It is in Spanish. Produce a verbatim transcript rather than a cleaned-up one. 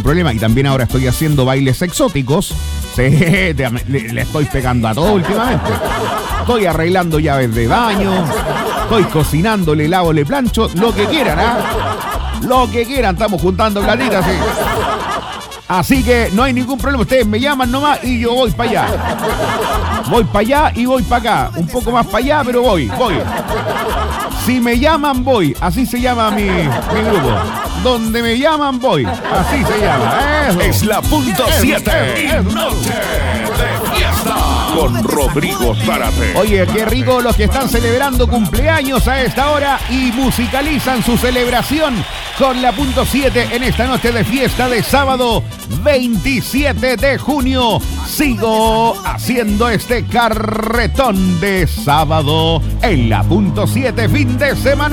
problema. Y también ahora estoy haciendo bailes exóticos. Sí, te- le, le estoy pegando a todo últimamente. Estoy arreglando llaves de baño. Estoy cocinando, le lavo, le plancho. Lo que quieran, ¿ah? Lo que quieran. Estamos juntando platitas, sí. Así que no hay ningún problema. Ustedes me llaman nomás y yo voy para allá. Voy para allá y voy para acá. Un poco más para allá, pero voy, voy. Si me llaman, voy. Así se llama mi, mi grupo. Donde me llaman, voy. Así se llama. Eso. Es la punto siete Eso, eso. y Noche de Fiesta con Rodrigo Zárate. Oye, qué rico los que están celebrando cumpleaños a esta hora y musicalizan su celebración con la punto siete en esta noche de fiesta de sábado veintisiete de junio. Sigo haciendo este carretón de sábado en la punto siete fin de semana.